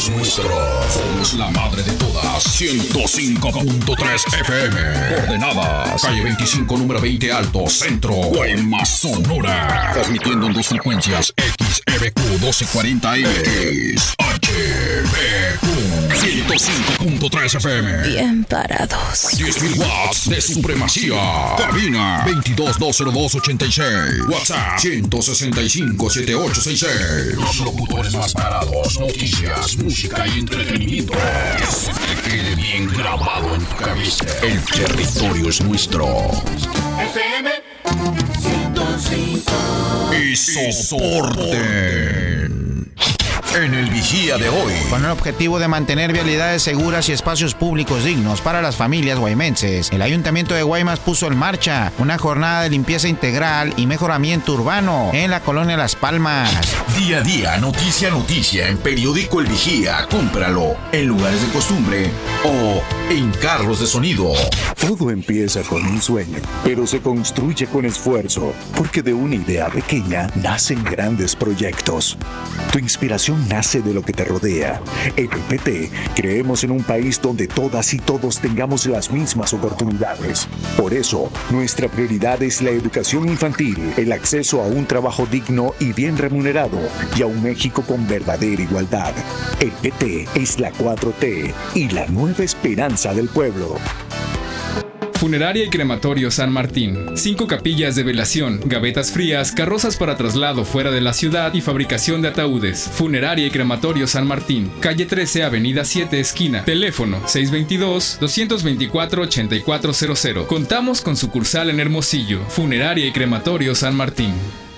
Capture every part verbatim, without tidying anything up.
es nuestro. Somos la madre de todas. ciento cinco punto tres F M. Coordenadas. Calle veinticinco, número veinte Alto, Centro, Guaymas, Sonora. Transmitiendo en dos frecuencias. X E B Q doce cuarenta M. X H B Q ciento cinco punto tres F M. Bien parados. diez mil watts de supremacía. Cabina veintidós dos cero dos ochenta y seis. WhatsApp ciento sesenta y cinco setenta y ocho sesenta y seis. Los locutores más parados. Noticias, música y entretenimiento. Que se te quede bien grabado en tu cabeza. El territorio es nuestro. F M ciento cinco. Y soporten. En el Vigía de hoy. Con el objetivo de mantener vialidades seguras y espacios públicos dignos para las familias guaymenses, el Ayuntamiento de Guaymas puso en marcha una jornada de limpieza integral y mejoramiento urbano en la colonia Las Palmas. Día a día, noticia a noticia, en Periódico El Vigía. Cómpralo en lugares de costumbre o en carros de sonido. Todo empieza con un sueño, pero se construye con esfuerzo, porque de una idea pequeña nacen grandes proyectos. Tu inspiración nace de lo que te rodea. En el P T creemos en un país donde todas y todos tengamos las mismas oportunidades. Por eso, nuestra prioridad es la educación infantil, el acceso a un trabajo digno y bien remunerado, y a un México con verdadera igualdad. El P T es la cuatro T y la nueva esperanza del pueblo. Funeraria y Crematorio San Martín. Cinco capillas de velación, gavetas frías, carrozas para traslado fuera de la ciudad y fabricación de ataúdes. Funeraria y Crematorio San Martín. Calle trece, Avenida siete, esquina. Teléfono seis dos dos, dos dos cuatro, ocho cuatro cero cero. Contamos con sucursal en Hermosillo. Funeraria y Crematorio San Martín.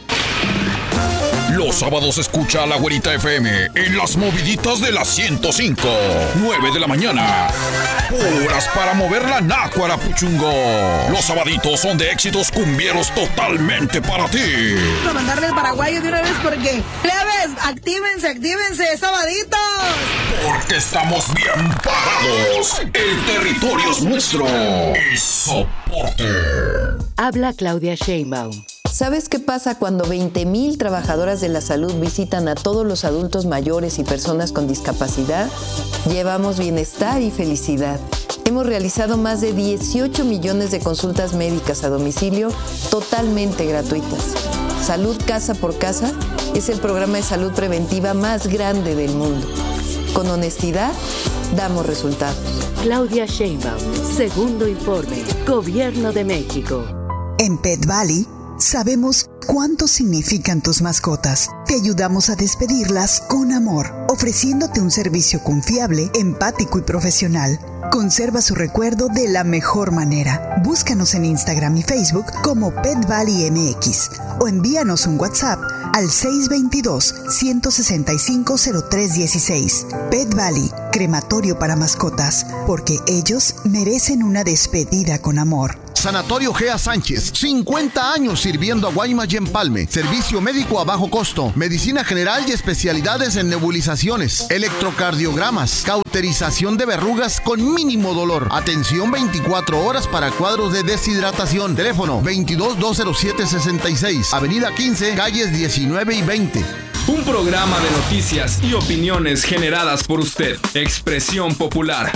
Los sábados escucha a la Güerita F M en las moviditas de las ciento cinco. nueve de la mañana. Horas para mover la nácuara, Puchungo. Los sabaditos son de éxitos cumbieros totalmente para ti. Para mandarle el paraguayo de una vez porque, plebes, actívense, actívense, sabaditos. Porque estamos bien parados. El territorio es nuestro. Y soporte. Habla Claudia Sheinbaum. ¿Sabes qué pasa cuando veinte mil trabajadoras de la salud visitan a todos los adultos mayores y personas con discapacidad? Llevamos bienestar y felicidad. Hemos realizado más de dieciocho millones de consultas médicas a domicilio totalmente gratuitas. Salud Casa por Casa es el programa de salud preventiva más grande del mundo. Con honestidad, damos resultados. Claudia Sheinbaum, segundo informe, Gobierno de México. En Pet Valley, sabemos cuánto significan tus mascotas. Te ayudamos a despedirlas con amor, ofreciéndote un servicio confiable, empático y profesional. Conserva su recuerdo de la mejor manera. Búscanos en Instagram y Facebook como Pet Valley M X o envíanos un WhatsApp al seis dos dos, uno seis cinco, cero tres uno seis. Pet Valley, crematorio para mascotas, porque ellos merecen una despedida con amor. Sanatorio Gea Sánchez, cincuenta años sirviendo a Guaymas y Empalme. Servicio médico a bajo costo, medicina general y especialidades en nebulizaciones, electrocardiogramas, cauterización de verrugas con mínimo dolor. Atención veinticuatro horas para cuadros de deshidratación. Teléfono veintidós, doscientos siete, sesenta y seis. Avenida quince, calles diecinueve y veinte. Un programa de noticias y opiniones generadas por usted. Expresión Popular.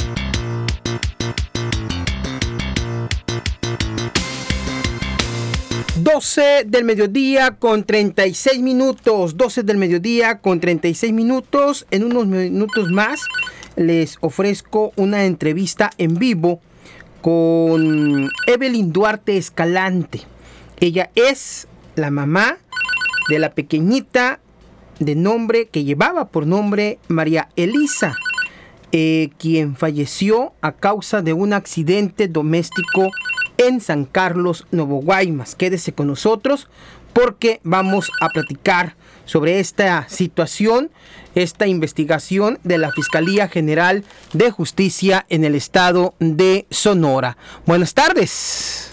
doce del mediodía con treinta y seis minutos. doce del mediodía con treinta y seis minutos. En unos minutos más les ofrezco una entrevista en vivo con Evelyn Duarte Escalante. Ella es la mamá de la pequeñita de nombre que llevaba por nombre María Elisa, eh, quien falleció a causa de un accidente doméstico en San Carlos, Nuevo Guaymas. Quédese con nosotros porque vamos a platicar sobre esta situación, esta investigación de la Fiscalía General de Justicia en el estado de Sonora. Buenas tardes.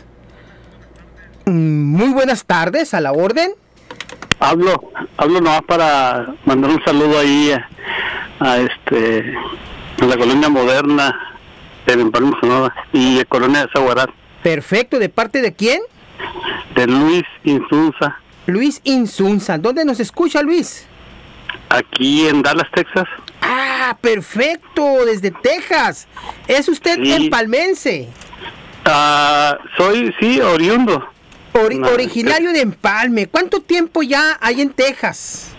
Muy buenas tardes, a la orden. Hablo, hablo nomás para mandar un saludo ahí a, a este a la colonia moderna de Empalme, Sonora, y a colonia de Zaguaral. Perfecto, ¿de parte de quién? De Luis Insunza. Luis Insunza, ¿dónde nos escucha Luis? Aquí en Dallas, Texas. Ah, Ah, perfecto, desde Texas. ¿Es usted Sí. empalmense? Ah, soy, sí, oriundo. Ori- No, originario de Empalme. ¿Cuánto tiempo ya hay en Texas?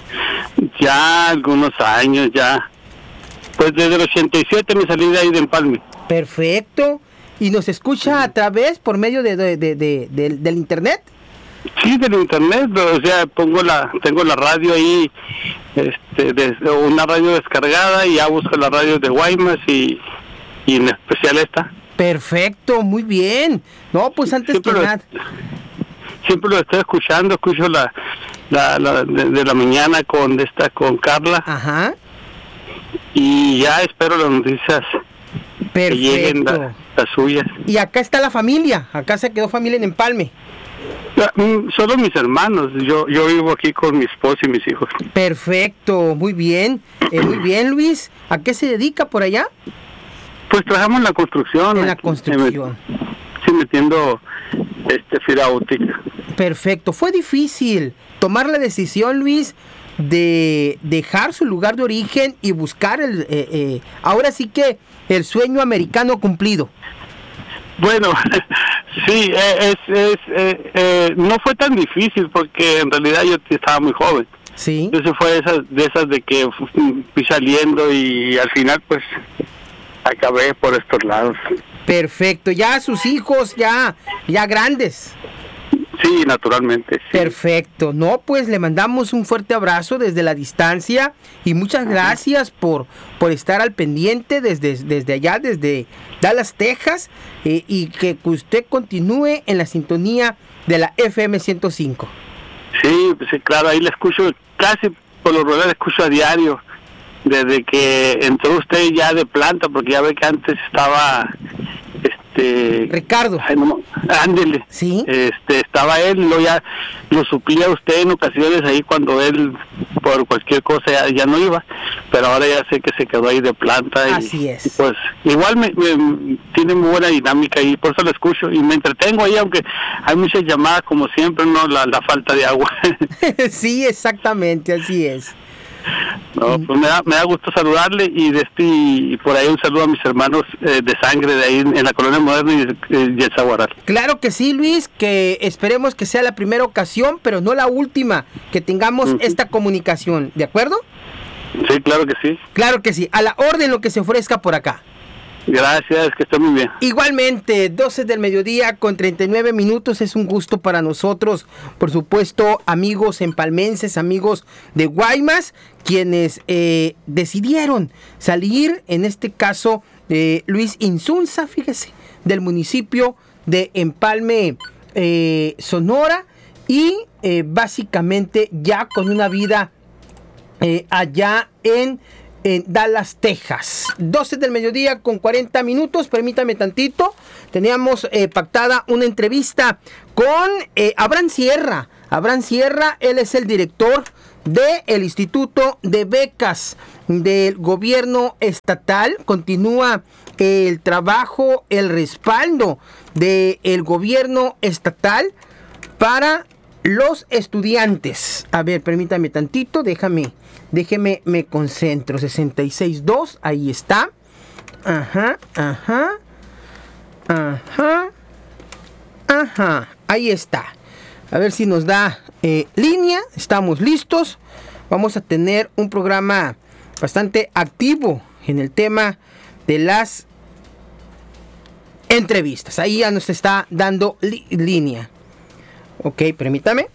Ya algunos años, ya. Pues desde el ochenta y siete me salí de ahí de Empalme. Perfecto. ¿Y nos escucha a través, por medio de, de- de- de- del- del internet? Sí, del internet, o sea, pongo la, tengo la radio ahí, este, desde una radio descargada y ya busco la radio de Guaymas y, y en especial esta. Perfecto, muy bien. No, pues antes Siempre que lo- nada. Siempre lo estoy escuchando, escucho la, la, la de, de la mañana con esta, con Carla. Ajá. Y ya espero las noticias que lleguen, Perfecto. la- las suyas. Y acá está la familia. Acá se quedó familia en Empalme. Ya, mm, Solo mis hermanos, yo yo vivo aquí con mi esposa y mis hijos. Perfecto, muy bien. Eh, muy bien, Luis. ¿A qué se dedica por allá? Pues trabajamos en la construcción. En la aquí, construcción. Sí, metiendo este fibra óptica. Perfecto. Fue difícil tomar la decisión, Luis, de dejar su lugar de origen y buscar el, eh, eh, ahora sí que el sueño americano cumplido. Bueno, sí, eh, es, es, eh, eh, no fue tan difícil porque en realidad yo estaba muy joven. Sí. Entonces fue de esas, de esas de que fui saliendo y al final pues acabé por estos lados. Perfecto. Ya sus hijos, ya, ya grandes. Sí, naturalmente. Sí. Perfecto. No, pues le mandamos un fuerte abrazo desde la distancia y muchas gracias por, por estar al pendiente desde, desde allá, desde Dallas, Texas, eh, y que usted continúe en la sintonía de la F M ciento cinco. Sí, pues sí, claro, ahí la escucho, casi por lo regular la escucho a diario, desde que entró usted ya de planta, porque ya ve que antes estaba, este... Ricardo. Ay, no, ándele. Sí. Este, estaba él, luego ya lo suplía usted en ocasiones ahí cuando él, por cualquier cosa, ya, ya no iba, pero ahora ya sé que se quedó ahí de planta. Y, Así es. y pues, igual me, me- tiene muy buena dinámica y por eso lo escucho y me entretengo ahí, aunque hay muchas llamadas, como siempre, no la, la falta de agua. Sí, exactamente, así es. No, pues me da, me da gusto saludarle y de este y por ahí un saludo a mis hermanos eh, de sangre de ahí en, en la Colonia Moderna y, eh, y el Zaguaral. Claro que sí, Luis, que esperemos que sea la primera ocasión, pero no la última, que tengamos Ujú. esta comunicación, ¿de acuerdo? Sí, claro que sí. Claro que sí, a la orden lo que se ofrezca por acá. Gracias, que esté muy bien. Igualmente, doce del mediodía con treinta y nueve minutos, es un gusto para nosotros, por supuesto, amigos empalmenses, amigos de Guaymas, quienes eh, decidieron salir, en este caso, eh, Luis Insunza, fíjese, del municipio de Empalme, eh, Sonora, y eh, básicamente ya con una vida eh, allá en... en Dallas, Texas. doce del mediodía con cuarenta minutos. Permítame tantito. Teníamos eh, pactada una entrevista con eh, Abraham Sierra. Abraham Sierra, él es el director del Instituto de Becas del Gobierno Estatal. Continúa el trabajo, el respaldo del Gobierno Estatal para los estudiantes. A ver, permítame tantito, déjame, déjeme, me concentro. sesenta y seis dos, ahí está. Ajá, ajá, ajá, ajá, ahí está. A ver si nos da eh, línea, estamos listos. Vamos a tener un programa bastante activo en el tema de las entrevistas. Ahí ya nos está dando li- línea. Ok, permítame.